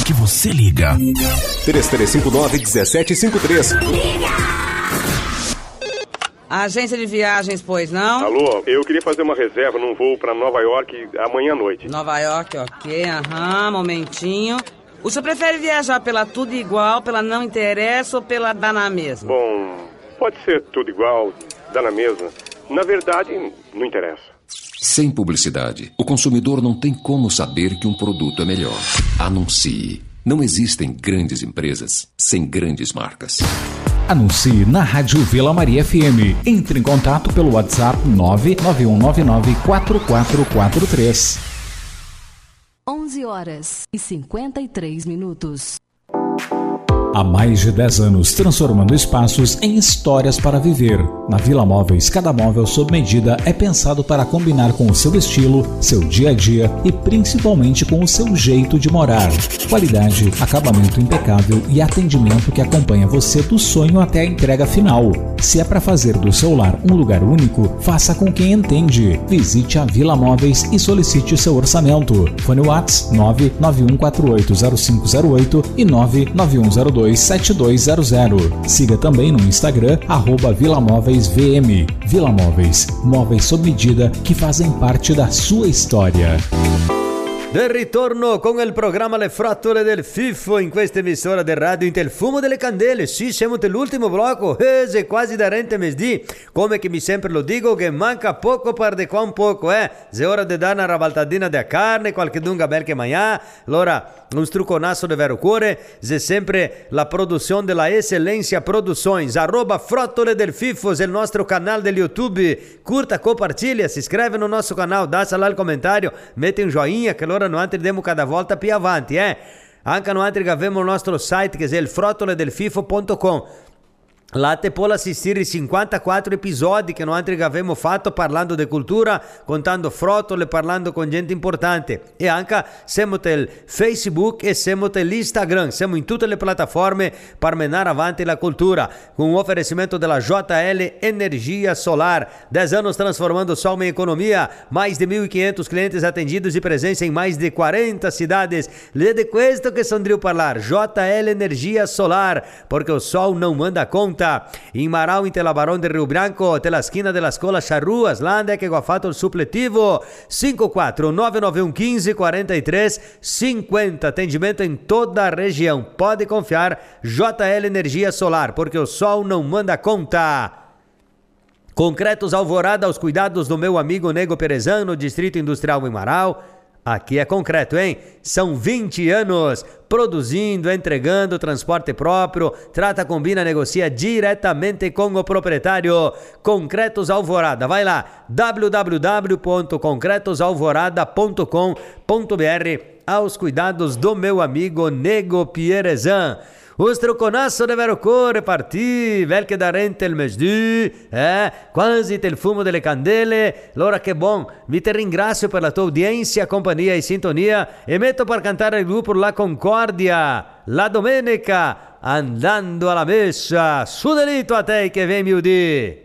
que você liga. 3359-1753. Agência de viagens, pois não? Alô, eu queria fazer uma reserva num voo para Nova York amanhã à noite. Nova York, ok, momentinho. O senhor prefere viajar pela tudo igual, pela não interessa ou pela dá na mesma? Bom, pode ser tudo igual, dá na mesma. Na verdade, não interessa. Sem publicidade, o consumidor não tem como saber que um produto é melhor. Anuncie. Não existem grandes empresas sem grandes marcas. Anuncie na Rádio Vila Maria FM. Entre em contato pelo WhatsApp 991994443. 11h53. Há mais de 10 anos, transformando espaços em histórias para viver. Na Vila Móveis, cada móvel sob medida é pensado para combinar com o seu estilo, seu dia a dia e principalmente com o seu jeito de morar. Qualidade, acabamento impecável e atendimento que acompanha você do sonho até a entrega final. Se é para fazer do seu lar um lugar único, faça com quem entende. Visite a Vila Móveis e solicite seu orçamento. Fone WhatsApp 991480508 e 99102 7200. Siga também no Instagram @VilaMóveisVM. Vila Móveis, móveis sob medida que fazem parte da sua história. De ritorno con il programma Le Frottole del Fifo in questa emissora di radio Intel Fumo delle Candele. Sì, siamo nell'ultimo blocco, è quasi da rente mesdì. Come che mi sempre lo dico che manca poco per de qua un poco, Se è ora di dare una ravaltadina di carne, qualche dunga bel che mangià. Allora, un struconasso di vero cuore, è sempre la produzione della Eccellenza Produções. @Frottole del Fifo è il nostro canale del YouTube. Curta, compartilha, se iscreve no nosso canal, dá lá il commentario, mette un joinha che allora noi andiamo cada volta più avanti, Anche noi abbiamo il nostro site che è il frottoledelfifo.com. Lá te può assistere i 54 episodi che noi abbiamo fatto parlando di cultura, contando frottole, parlando con gente importante. E anche siamo nel Facebook e siamo nell'Instagram. Siamo in tutte le piattaforme per menare avanti la cultura. Con un offerecimento della JL Energia Solar. 10 anos transformando sol em economia. Mais de 1.500 clientes atendidos e presença em mais de 40 cidades. Lê de questo che sondrio parlare. JL Energia Solar. Porque o sol não manda conta. In Marau, in Tela Barão de Rio Branco, tela esquina della Scola Charruas, lá onde é que eu faço o supletivo 54991154350. Atendimento em toda a região. Pode confiar, JL Energia Solar, porque o sol não manda conta. Concretos Alvorada, aos cuidados do meu amigo Nego Perezan, no Distrito Industrial em Marau. Aqui é concreto, hein? São 20 anos produzindo, entregando, transporte próprio, trata, combina, negocia diretamente com o proprietário. Concretos Alvorada, vai lá, www.concretosalvorada.com.br, aos cuidados do meu amigo Nego Pierezan. O struconasso de vero cuore partì, vel che da rente il mesdì, quasi il fumo delle candele. Allora che buon, vi te ringrazio per la tua udienza, compagnia e sintonia e metto per cantare il gruppo La Concordia, la domenica, andando alla messa. Su delito a te che vemi udì.